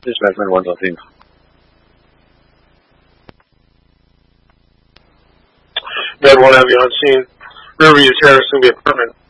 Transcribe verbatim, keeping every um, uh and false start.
This is my one thing. Ned won't have you on scene. Riverview Terrace is going to be a permanent